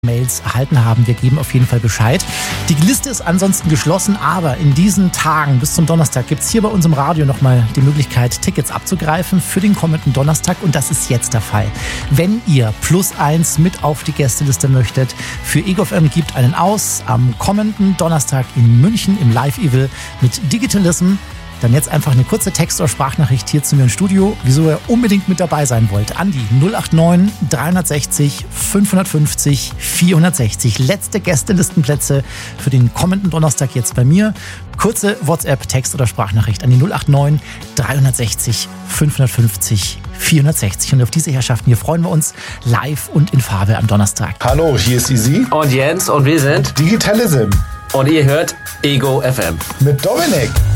Mails erhalten haben. Wir geben auf jeden Fall Bescheid. Die Liste ist ansonsten geschlossen, aber in diesen Tagen bis zum Donnerstag gibt es hier bei uns im Radio nochmal die Möglichkeit, Tickets abzugreifen für den kommenden Donnerstag und das ist jetzt der Fall. Wenn ihr +1 mit auf die Gästeliste möchtet, für Ego FM gibt einen aus am kommenden Donnerstag in München im Live-Evil mit Digitalism. Dann jetzt einfach eine kurze Text- oder Sprachnachricht hier zu mir im Studio, wieso ihr unbedingt mit dabei sein wollt. An die 089 360 550 460. Letzte Gästelistenplätze für den kommenden Donnerstag jetzt bei mir. Kurze WhatsApp, Text- oder Sprachnachricht an die 089 360 550 460. Und auf diese Herrschaften hier freuen wir uns live und in Farbe am Donnerstag. Hallo, hier ist Easy und Jens und wir sind Digitalism und ihr hört Ego FM mit Dominik.